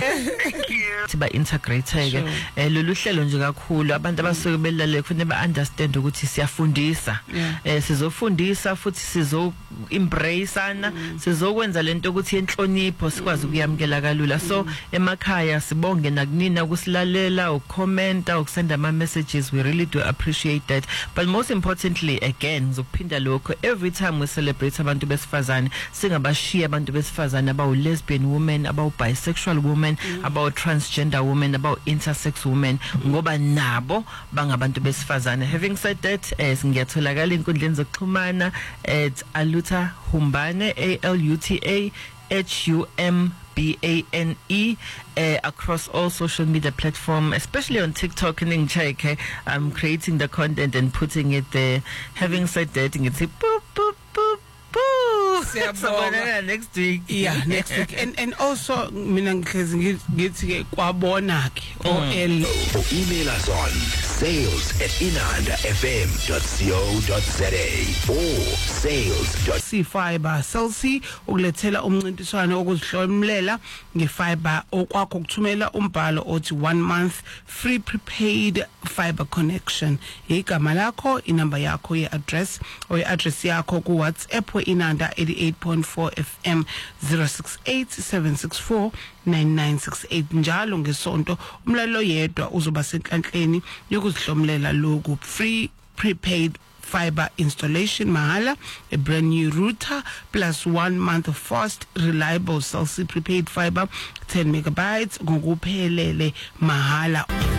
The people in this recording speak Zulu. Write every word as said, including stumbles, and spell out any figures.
Thank you. Siba integrate ke eh lolu hlelo nje kakhulu abantu abasuke belale kufanele ba understand ukuthi siyafundisa eh sizofundisa futhi sizo embrace ana sizokwenza lento ukuthi enhlonipho sikwazi ukuyamkela kalula so emakhaya sibonge nakunina ukusilalela ukucomenta ukusenda ama messages we really do appreciate that but most importantly again zokuphinda lokho every time we celebrate abantu besifazane singabashiya abantu besifazane about lesbian women about bisexual women mm. about transgender women about intersex women ngoba nabo bangabantu besifazane. Having said that eh ngiyatholakala inkundleni zokuxhumana at Aluta Humbane A L U T A H U M B A N E uh, across all social media platforms, especially on TikTok and Chike. I'm creating the content and putting it there. Having said that, it's a boop boop boop boop. So next week. Yeah, next week. And and also mina ngihlezi ngithi ke kwabona ke o L email us on sales at inanda f m dot co dot za or sales. C Fiber Celsi ukulethela umncintiswano okuzihlomlela ngefiber okwakho ukuthumela umbhalo othi one month free prepaid fiber connection. Igama lakho, inamba yakho ye address or address yakho ku WhatsApp we Inanda eighty-eight point four F M zero six eight seven six four nine nine six eight njalo ngesonto umlalo yedwa uzoba senhlanhleni yokuzihlomlela lokhu free prepaid fiber installation mahala, a brand new router plus one month of fast reliable Celsi prepaid fiber ten megabytes ngokuphelele mahala.